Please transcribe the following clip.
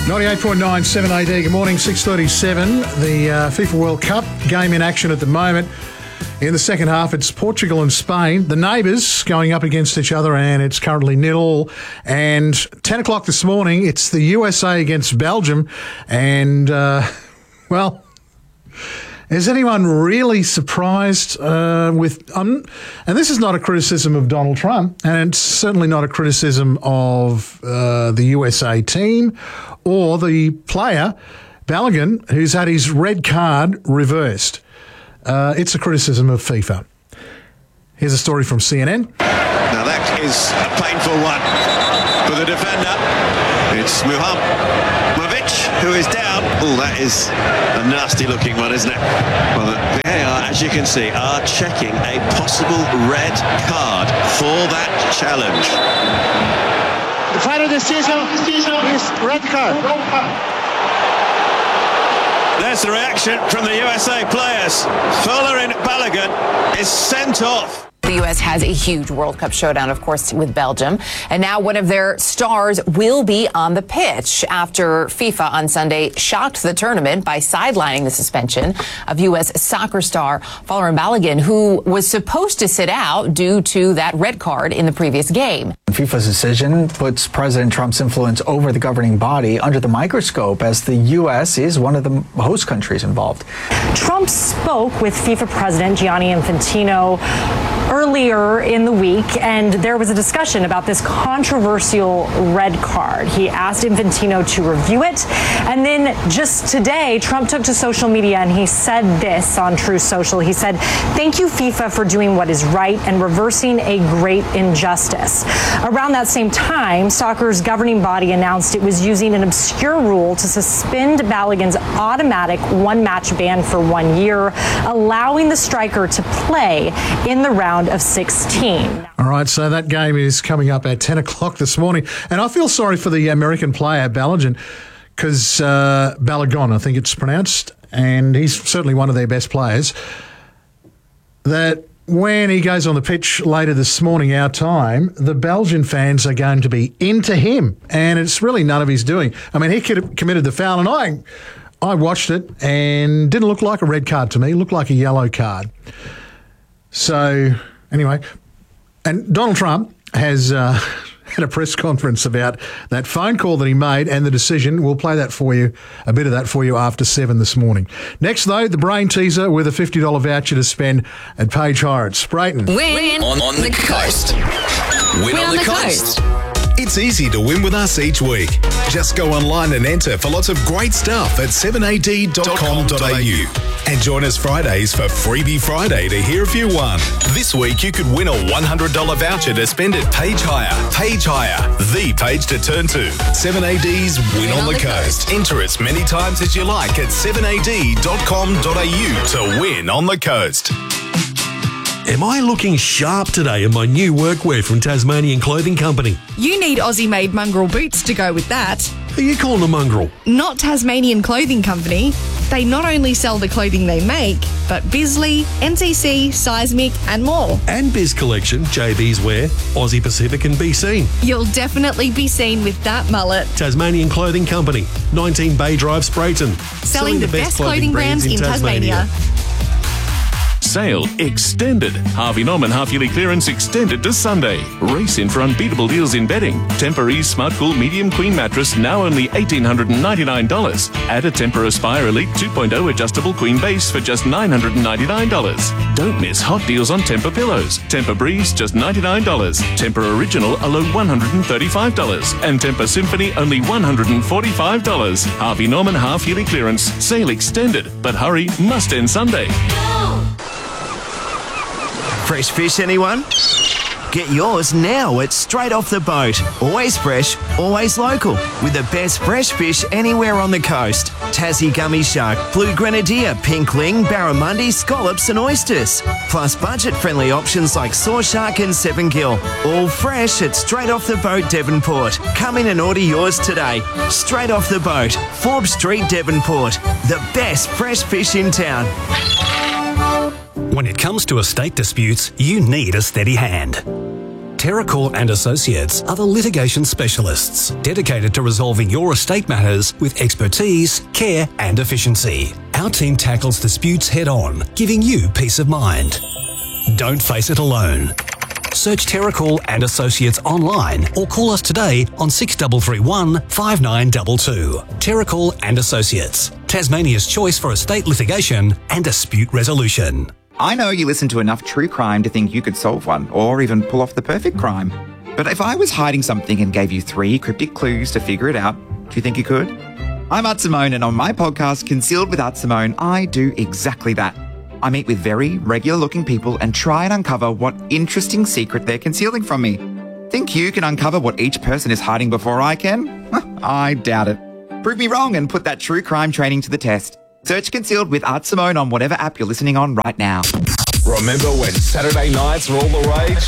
98.9 7 AD. Good morning, 6:37. The FIFA World Cup game in action at the moment. In the second half, it's Portugal and Spain, the neighbours, going up against each other, and it's currently 0-0. And 10 o'clock this morning, it's the USA against Belgium. And, well, is anyone really surprised with... and this is not a criticism of Donald Trump, and it's certainly not a criticism of the USA team or the player, Balogun, who's had his red card reversed. It's a criticism of FIFA. Here's a story from CNN. Now that is a painful one for the defender. It's Muhamovic who is down. Oh, that is a nasty looking one, isn't it? Well, the VAR, as you can see, are checking a possible red card for that challenge. The final decision is red card. There's the reaction from the USA players. Folarin Balogun is sent off. The U.S. has a huge World Cup showdown, of course, with Belgium. And now one of their stars will be on the pitch after FIFA on Sunday shocked the tournament by sidelining the suspension of U.S. soccer star Folarin Balogun, who was supposed to sit out due to that red card in the previous game. FIFA's decision puts President Trump's influence over the governing body under the microscope, as the U.S. is one of the host countries involved. Trump spoke with FIFA President Gianni Infantino earlier in the week, and there was a discussion about this controversial red card. He asked Infantino to review it, and then just today, Trump took to social media and he said this on Truth Social. He said, "Thank you, FIFA, for doing what is right and reversing a great injustice." Around that same time, soccer's governing body announced it was using an obscure rule to suspend Balogun's automatic one-match ban for 1 year, allowing the striker to play in the round of 16. All right, so that game is coming up at 10 o'clock this morning. And I feel sorry for the American player, Balogun, because Balogun, I think it's pronounced, and he's certainly one of their best players, that when he goes on the pitch later this morning, our time, the Belgian fans are going to be into him. And it's really none of his doing. I mean, he could have committed the foul, and I watched it and didn't look like a red card to me. It looked like a yellow card. So, anyway, and Donald Trump has had a press conference about that phone call that he made and the decision. We'll play that for you, a bit of that for you after 7 this morning. Next, though, the brain teaser with a $50 voucher to spend at Page Hire at Sprayton. Win on the coast. Win on the coast. It's easy to win with us each week. Just go online and enter for lots of great stuff at 7ad.com.au. And join us Fridays for Freebie Friday to hear if you won. This week you could win a $100 voucher to spend at Page Hire. Page Hire, the page to turn to. 7AD's Win on the Coast. Enter as many times as you like at 7ad.com.au to win on the coast. Am I looking sharp today in my new workwear from Tasmanian Clothing Company? You need Aussie-made mongrel boots to go with that. Who are you calling a mongrel? Not Tasmanian Clothing Company. They not only sell the clothing they make, but Bisley, NCC, Seismic and more. And Biz Collection, JB's Wear, Aussie Pacific and Be Seen. You'll definitely be seen with that mullet. Tasmanian Clothing Company, 19 Bay Drive, Sprayton. Selling the best clothing brands in Tasmania. Sale extended. Harvey Norman half-yearly clearance extended to Sunday. Race in for unbeatable deals in bedding. Tempur-Ease Smart Cool Medium Queen Mattress now only $1,899. Add a Tempur Aspire Elite 2.0 adjustable queen base for just $999. Don't miss hot deals on Tempur pillows. Tempur Breeze just $99. Tempur Original a low $135. And Tempur Symphony only $145. Harvey Norman half-yearly clearance. Sale extended. But hurry, must end Sunday. Fresh fish, anyone? Get yours now at Straight Off the Boat. Always fresh, always local. With the best fresh fish anywhere on the coast. Tassie gummy shark, blue grenadier, pink ling, barramundi, scallops and oysters. Plus budget-friendly options like saw shark and 7-gill. All fresh at Straight Off the Boat, Devonport. Come in and order yours today. Straight Off the Boat, Forbes Street, Devonport. The best fresh fish in town. When it comes to estate disputes, you need a steady hand. Terracourt and Associates are the litigation specialists dedicated to resolving your estate matters with expertise, care and efficiency. Our team tackles disputes head-on, giving you peace of mind. Don't face it alone. Search Terracourt and Associates online or call us today on 6331 5922. Terracourt and Associates, Tasmania's choice for estate litigation and dispute resolution. I know you listen to enough true crime to think you could solve one, or even pull off the perfect crime. But if I was hiding something and gave you 3 cryptic clues to figure it out, do you think you could? I'm Art Simone, and on my podcast, Concealed with Art Simone, I do exactly that. I meet with very regular-looking people and try and uncover what interesting secret they're concealing from me. Think you can uncover what each person is hiding before I can? I doubt it. Prove me wrong and put that true crime training to the test. Search Concealed with Art Simone on whatever app you're listening on right now. Remember when Saturday nights were all the rage?